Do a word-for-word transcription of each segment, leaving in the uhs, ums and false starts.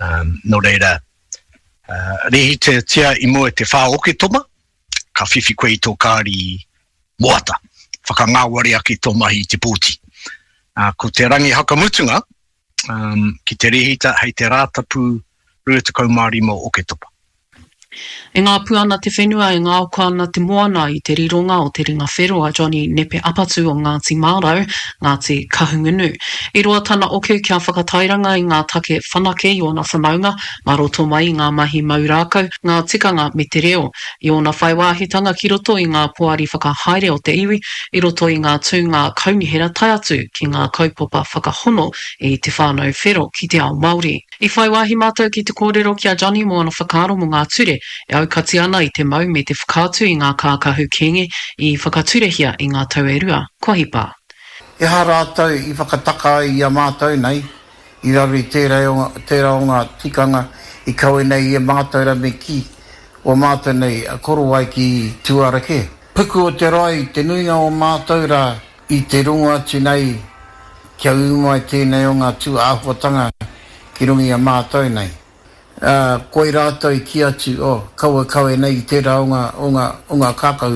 Um, no reira, uh, rehi te tia i mua te whā oke toma, ka whiwhi koe i tō kāri moata, whakangāwari aki tō mahi i te pōti. Uh, ko te rangi hakamutunga, um, ki te rehita hei te rātapu ruatakau mārimo oke topa. E ngā puana te whenua, e ngā okana te moana i te rironga o te ringa whenua, Johnny Nepe Apatu o Ngāti Mārau, Ngāti Kahungunu. I roa tana oku kia whakatairanga i ngā take whanake i ona whanaunga, maroto mai i ngā mahi maurākau, ngā tikanga me te reo, i ona whaiwāhitanga ki roto i ngā poari whakahaere o te iwi, i roto i ngā tūnga kaunihera tai atu ki ngā kaupapa whakahono i te whānau whero ki te ao Māori. I whaiwāhi mātou ki te kōrero ki a Johnny mo ana whakaaro mo ngā ture, e au kati ana i te mau me te whakātu i ngā kākahu kenge i whakaturehia i ngā tauerua. Kua hipa. E ha rātou i whakataka i a mātou nei, i raru i tērā o ngā tikanga i kaue nei i a mātou ra me ki o mātou nei a korowai ki tuarake. Puku o te rai, te nuinga o mātou ra i te runga atu nei kia umai tēnei o ngā tū āhuatanga ki rungi a mātou nei. Uh, koi rātou i ki atu, oh, kaua kaue nei i tērā o ngā, o ngā, o ngā kākau.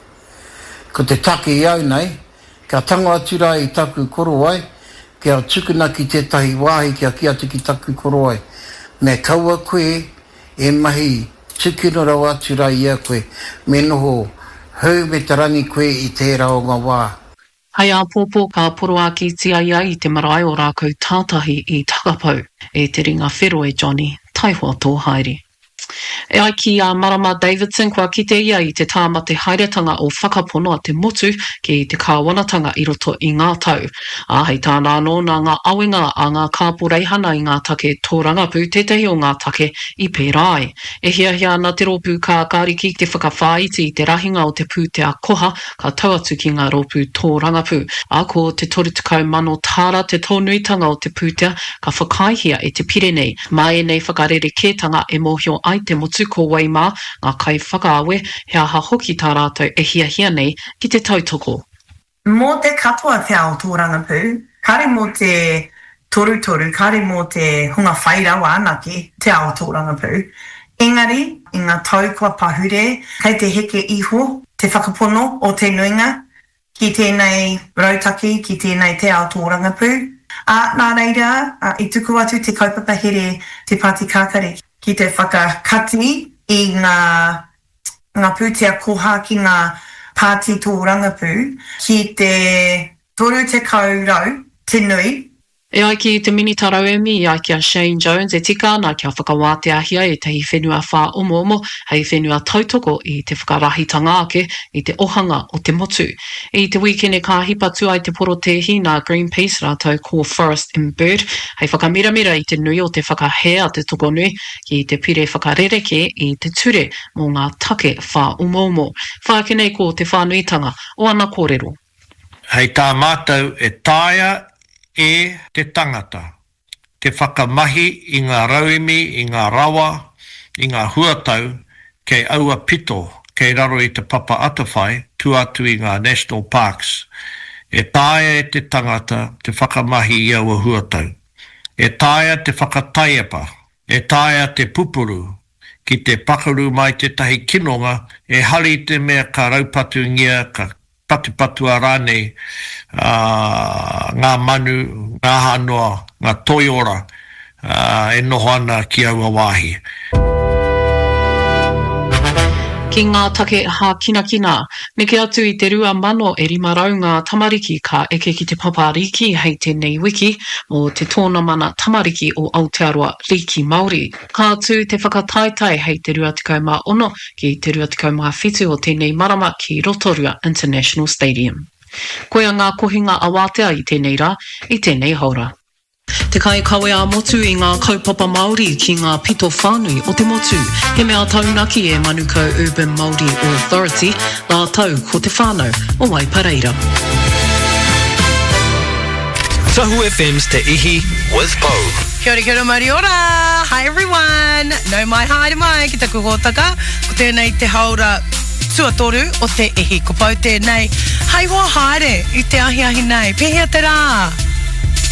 Ko te take i au nei, kia tango atu rā i taku korowai, kia tukuna ki tētahi wāhi kia ki atu ki taku korowai. Me kaua koe e mahi tukuna rau atu rā i a koe, me noho hau me tarangi koe i tērā o ngā wā. Hei a pōpō ka poro a ki tia ia i te marae o rākau tātahi i takapau e te ringa whero e Johnny, taihoa tō haere. E ai ki a Marama Davidson kua kite ia i te tāma te hairetanga o whakapono a te motu ki te kāwanatanga i roto i ngā tau. A hei tāna anō nā ngā awenga a ngā kāporeihana i ngā take tōrangapu, tētahi o ngā take i pērai. E hia hia na te rōpū ka kāriki te whakawhāiti i te rahinga o te pūtea koha ka tauatu ki ngā rōpū tōrangapu. A ko te torutukau mano tāra te tōnuitanga o te pūtea ka whakaihia e te Pirenei. Mai e nei whakarerekētanga e mōhio ai te motu ko Waimā, ngā kai whakaawe, he aha hoki tā rātou e hia hia nei ki te tautoko. Mō te katoa te ao tōrangapu, kare mō te toru-toru, kare mō te hunga whairawa anake te ao tōrangapu. Engari, i ngā tau kua pahure, kei te heke iho, te whakapono o te nuinga, ki tēnei rautaki, ki tēnei te ao tōrangapu. A nā reira, a, i tuku atu te kaupapa here te Pāti Kākare. Ki te whakakati i ngā, ngā pūtea koha ki ngā pāti tōrangapu, ki te toru te kaurau, te nui. E ai ki te mini tarauemi, i ai ki a Shane Jones e tika nā kia whakawāteahia e tehi whenua whā omo omo, hei whenua tautoko i te whakarahitanga ake i te ohanga o te motu. I te weekend e ka hipatu ai te porotehi nā Greenpeace rātou ko Forest and Bird, hei whakamiramira i te nui o te whakahea te tokonui ki te pire whakarereke i te ture mō ngā take whā omo omo. Whākenei ko te whānuitanga o ana kōrero. Hei tā mātou e tāia e te tangata, te whakamahi i ngā rauemi, i ngā rawa, i ngā huatau, kei aua pito, kei raro i te papa atawhai, tu atu i ngā National Parks. E tāia e te tangata, te whakamahi i aua huatau. E tāia te whakataiapa, e tāia te pupuru, ki te pakaru mai te tahi kinonga, e hari te mea ka raupatu ngia, ka patu-patu a rānei, uh, ngā manu, ngā hanoa, ngā toiora, uh, e noho ana ki aua wāhi. Ki ngā take hā kina kina, neke atu i te rua mano e rima rau ngā tamariki ka eke ki te papariki hei tēnei wiki o te tōna mana tamariki o Aotearoa Riki Māori. Ka atu te whakataitai hei te rua tikau mā ono ki te rua tikau mā whitu o tēnei marama ki Rotorua International Stadium. Koia ngā kohinga awātea i tēnei rā, i tēnei haura. Te kai kawe a motu i ngā kaupapa Māori ki ngā pito whānui o te motu. He mea taunaki e Manukau Urban Māori Authority, nā tau ko te whānau o Waipareira. Tahu F M's Te Ihi with Pau. Kia ora, kia ora, Māori ora! Hi everyone! Nau mai haere mai ki taku hōtaka, ko tēnei te haura tuatoru o te ihi. Ko Pau tēnei, hei hoa haere i te ahi ahi nei, pehea te rā!